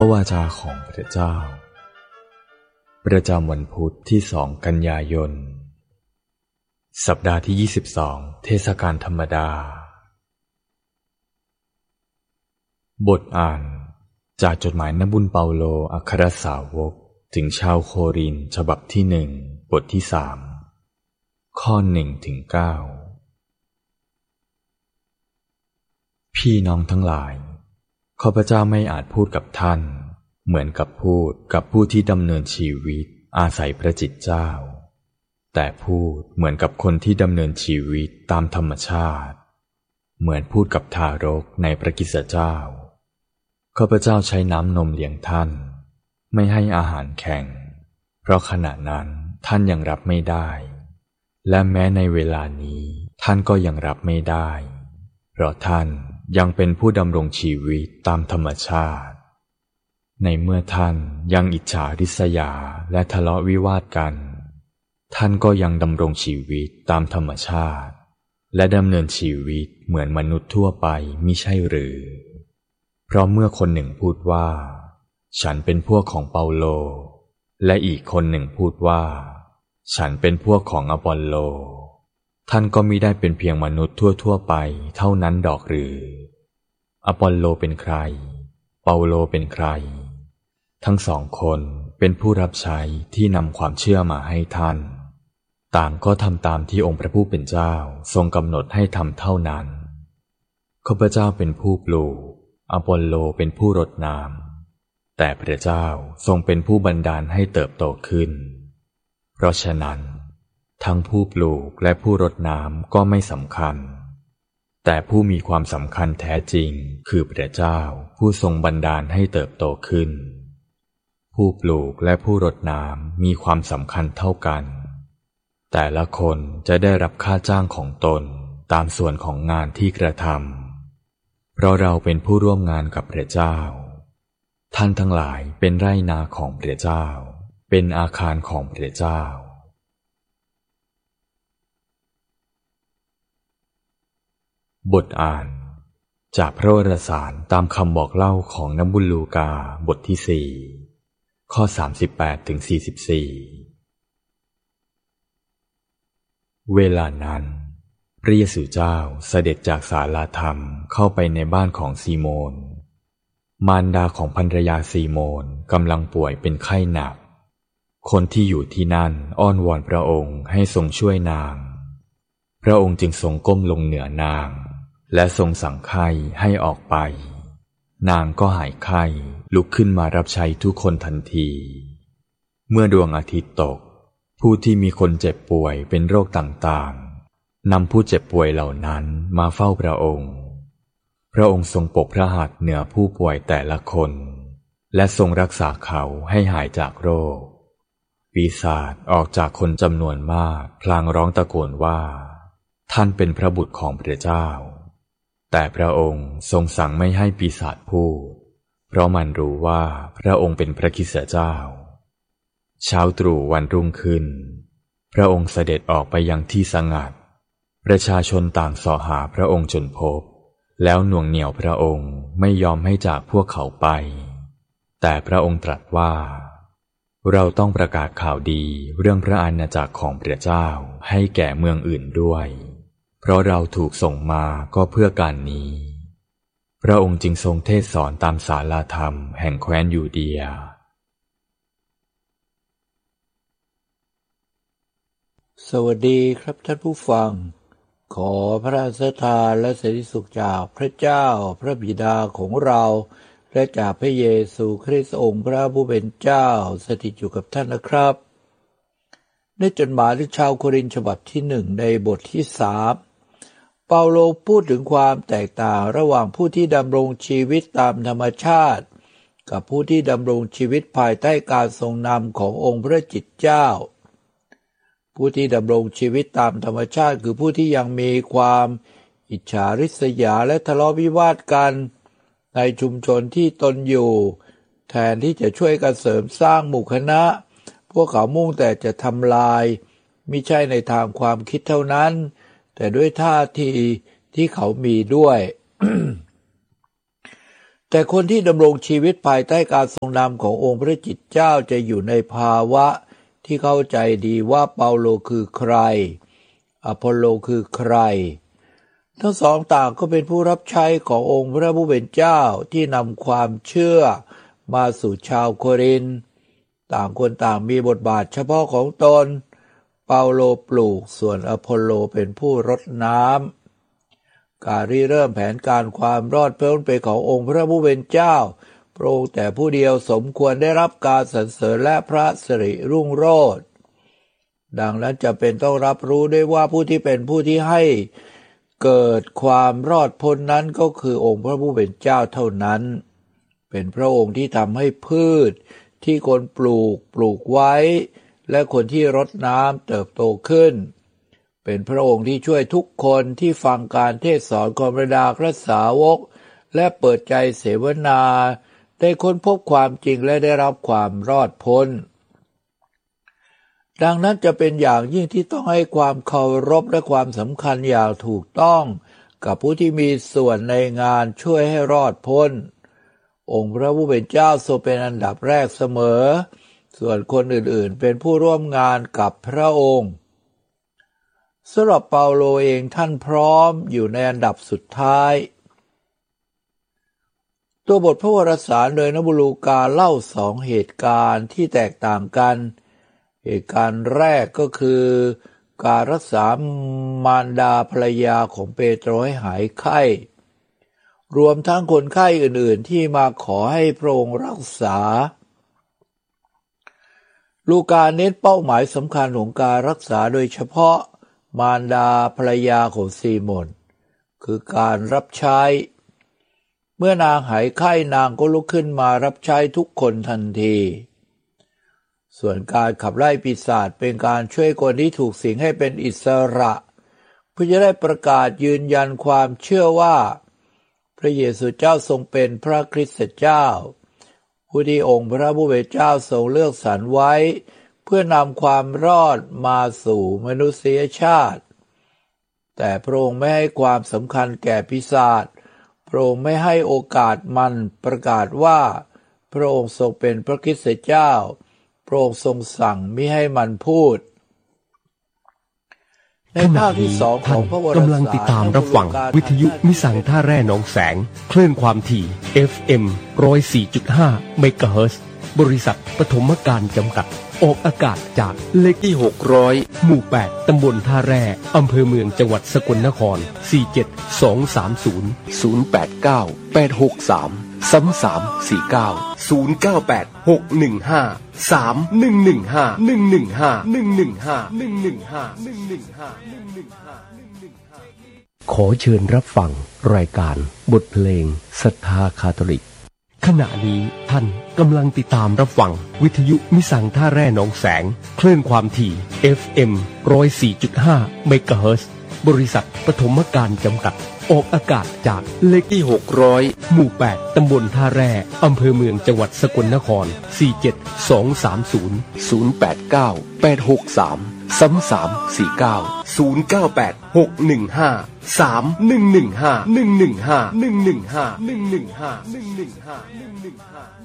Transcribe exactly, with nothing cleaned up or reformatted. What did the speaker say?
ระวาจาของพระเจ้าประจำวันพุธที่สองกันยายนสัปดาห์ที่ยี่สิบสองเทศกาลธรรมดาบทอ่านจากจดหมายนบุญเปาโลอัครสาวกถึงชาวโครินธ์ฉบับที่หนึ่งบทที่สามข้อหนึ่งถึงเก้าพี่น้องทั้งหลายข้าพเจ้าไม่อาจพูดกับท่านเหมือนกับพูดกับผู้ที่ดำเนินชีวิตอาศัยพระจิตเจ้าแต่พูดเหมือนกับคนที่ดำเนินชีวิตตามธรรมชาติเหมือนพูดกับทารกในพระกิสสเจ้าข้าพเจ้าใช้น้ำนมเลี้ยงท่านไม่ให้อาหารแข็งเพราะขณะนั้นท่านยังรับไม่ได้และแม้ในเวลานี้ท่านก็ยังรับไม่ได้เพราะท่านยังเป็นผู้ดำรงชีวิตตามธรรมชาติในเมื่อท่านยังอิจฉาริษยาและทะเลาะวิวาทกันท่านก็ยังดำรงชีวิตตามธรรมชาติและดำเนินชีวิตเหมือนมนุษย์ทั่วไปมิใช่หรือเพราะเมื่อคนหนึ่งพูดว่าฉันเป็นพวกของเปาโลและอีกคนหนึ่งพูดว่าฉันเป็นพวกของอปอลโลท่านก็มิได้เป็นเพียงมนุษย์ทั่วๆไปเท่านั้นดอกหรืออปอลโลเป็นใครเปาโลเป็นใครทั้งสองคนเป็นผู้รับใช้ที่นำความเชื่อมาให้ท่านต่างก็ทำตามที่องค์พระผู้เป็นเจ้าทรงกำหนดให้ทำเท่านั้นข้าพเจ้าเป็นผู้ปลูกอปอลโลเป็นผู้รดน้ำแต่พระเจ้าทรงเป็นผู้บันดาลให้เติบโตขึ้นเพราะฉะนั้นทั้งผู้ปลูกและผู้รดน้ำก็ไม่สำคัญแต่ผู้มีความสำคัญแท้จริงคือพระเจ้าผู้ทรงบันดาลให้เติบโตขึ้นผู้ปลูกและผู้รดน้ำมีความสำคัญเท่ากันแต่ละคนจะได้รับค่าจ้างของตนตามส่วนของงานที่กระทำเพราะเราเป็นผู้ร่วมงานกับพระเจ้าท่านทั้งหลายเป็นไร่นาของพระเจ้าเป็นอาคารของพระเจ้าบทอ่านจากพระวรสารตามคำบอกเล่าของนบุญลูกาบทที่สี่ข้อสามสิบแปดถึงสี่สิบสี่เวลานั้นพระเยซูเจ้าเสด็จจากศาลาธรรมเข้าไปในบ้านของซีโมนมารดาของภรรยาซีโมนกำลังป่วยเป็นไข้หนักคนที่อยู่ที่นั่นอ้อนวอนพระองค์ให้ทรงช่วยนางพระองค์จึงทรงก้มลงเหนือนางและทรงสั่งไข้ให้ออกไปนางก็หายไข้ลุกขึ้นมารับใช้ทุกคนทันทีเมื่อดวงอาทิตย์ตกผู้ที่มีคนเจ็บป่วยเป็นโรคต่างๆนำผู้เจ็บป่วยเหล่านั้นมาเฝ้าพระองค์พระองค์ทรงปกพระหัตถ์เหนือผู้ป่วยแต่ละคนและทรงรักษาเขาให้หายจากโรคปีศาจออกจากคนจำนวนมากพลางร้องตะโกนว่าท่านเป็นพระบุตรของพระเจ้าแต่พระองค์ทรงสั่งไม่ให้ปีศาจพูดเพราะมันรู้ว่าพระองค์เป็นพระคริสต์เจ้าเช้าตรู่วันรุ่งขึ้นพระองค์เสด็จออกไปยังที่สงัดประชาชนต่างเสาะหาพระองค์จนพบแล้วหน่วงเหนี่ยวพระองค์ไม่ยอมให้จากพวกเขาไปแต่พระองค์ตรัสว่าเราต้องประกาศข่าวดีเรื่องพระอาณาจักรของพระเจ้าให้แก่เมืองอื่นด้วยเพราะเราถูกส่งมาก็เพื่อการนี้พระองค์จึงทรงเทศสอนตามศาลาธรรมแห่งแคว้นยูเดียสวัสดีครับท่านผู้ฟังขอพระราชทานและสันติสุขจากพระเจ้าพระบิดาของเราและจากพระเยซูคริสต์องค์พระผู้เป็นเจ้าสถิตอยู่กับท่านนะครับในจดหมายถึงชาวโครินธ์ฉบับที่หนึ่งในบทที่สามเปาโลพูดถึงความแตกต่างระหว่างผู้ที่ดำรงชีวิตตามธรรมชาติกับผู้ที่ดำรงชีวิตภายใต้การทรงนำขององค์พระจิตเจ้าผู้ที่ดำรงชีวิตตามธรรมชาติคือผู้ที่ยังมีความอิจฉาริษยาและทะเลาะวิวาทกันในชุมชนที่ตนอยู่แทนที่จะช่วยกันเสริมสร้างหมู่คณะพวกเขามุ่งแต่จะทำลายมิใช่ในทางความคิดเท่านั้นแต่ด้วยท่าทีที่เขามีด้วยแต่คนที่ดำรงชีวิตภายใต้การทรงนำขององค์พระจิตเจ้าจะอยู่ในภาวะที่เข้าใจดีว่าเปาโลคือใครอพอลโลคือใครทั้งสองต่างก็เป็นผู้รับใช้ขององค์พระผู้เป็นเจ้าที่นำความเชื่อมาสู่ชาวโครินธ์ต่างคนต่างมีบทบาทเฉพาะของตนเปาโลปลูกส่วนอพอลโลเป็นผู้รดน้ำการริเริ่มแผนการความรอดพ้นเป็นขององค์พระผู้เป็นเจ้าพระองค์แต่ผู้เดียวสมควรได้รับการสรรเสริญและพระสิริรุ่งโรจน์ดังนั้นจะเป็นต้องรับรู้ได้ว่าผู้ที่เป็นผู้ที่ให้เกิดความรอดพ้นนั้นก็คือองค์พระผู้เป็นเจ้าเท่านั้นเป็นพระองค์ที่ทำให้พืชที่คนปลูกปลูกไว้และคนที่รดน้ำเติบโตขึ้นเป็นพระองค์ที่ช่วยทุกคนที่ฟังการเทศสอนของบรรดาพระสาวกและเปิดใจเสวนาได้ค้นพบความจริงและได้รับความรอดพ้นดังนั้นจะเป็นอย่างยิ่งที่ต้องให้ความเคารพและความสำคัญอย่างถูกต้องกับผู้ที่มีส่วนในงานช่วยให้รอดพ้นองค์พระผู้เป็นเจ้าทรงเป็นอันดับแรกเสมอส่วนคนอื่นๆเป็นผู้ร่วมงานกับพระองค์สำหรับเปาโลเองท่านพร้อมอยู่ในอันดับสุดท้ายตัวบทพระวารสารโดยนบุลูกาเล่าสองเหตุการณ์ที่แตกต่างกันเหตุการณ์แรกก็คือการรักษามารดาภรรยาของเปโตรให้หายไข้รวมทั้งคนไข้อื่นๆที่มาขอให้พระองค์รักษาลูกาเน้นเป้าหมายสำคัญของการรักษาโดยเฉพาะมารดาภรรยาของซีโมนคือการรับใช้เมื่อนางหายไข้นางก็ลุกขึ้นมารับใช้ทุกคนทันทีส่วนการขับไล่ปีศาจเป็นการช่วยคนที่ถูกสิงให้เป็นอิสระเพื่อจะได้ประกาศยืนยันความเชื่อว่าพระเยซูเจ้าทรงเป็นพระคริสต์เจ้าผู้ที่องค์พระผู้เป็นเจ้าทรงเลือกสรรไว้เพื่อนำความรอดมาสู่มนุษยชาติแต่พระองค์ไม่ให้ความสำคัญแก่ปีศาจพระองค์ไม่ให้โอกาสมันประกาศว่าพระองค์ทรงเป็นพระคริสต์เจ้าพระองค์ทรงสั่งมิให้มันพูดในภาคที่สองของพระวรสารกำลังติดตามรับฟังวิทยุมิสังท่าแร่หนองแสงคลื่นความถี่ เอฟ เอ็ม หนึ่งร้อยสี่จุดห้า เมกะเฮิรตซ์บริษัทปฐมการจำกัดออกอากาศจากเลขที่หกร้อยหมู่แปดตำบลท่าแร่อำเภอเมืองจังหวัดสกลนครสี่ เจ็ด สอง สาม ศูนย์ ศูนย์ แปด เก้า แปด หก สาม สาม สาม สี่ เก้า ศูนย์ เก้า แปด หก หนึ่ง ห้า สาม หนึ่ง หนึ่ง ห้า หนึ่ง หนึ่ง ห้า หนึ่ง หนึ่ง ห้า หนึ่ง หนึ่ง ห้า หนึ่ง หนึ่ง ห้า หนึ่ง หนึ่ง ห้า ขอเชิญรับฟังรายการบทเพลงศรัทธาคาทอลิกขณะนี้ท่านกำลังติดตามรับฟังวิทยุมิสังท่าแร่หนองแสงคลื่นความถี่ เอฟ เอ็ม หนึ่งร้อยสี่จุดห้า เมกะเฮิรตซ์บริษัทปฐมการจำกัดออกอากาศจากเลขที่หกร้อยหมู่แปดตำบลท่าแร่อำเภอเมืองจังหวัดสกลนครสี่ เจ็ด สอง สาม ศูนย์ ศูนย์ แปด เก้า แปด หก สาม สาม สาม สี่ เก้า ศูนย์ เก้า แปด หก หนึ่ง ห้า สาม หนึ่ง หนึ่ง ห้า หนึ่ง หนึ่ง ห้า หนึ่ง หนึ่ง ห้า หนึ่ง หนึ่ง ห้า หนึ่ง หนึ่ง ห้า หนึ่ง หนึ่ง ห้า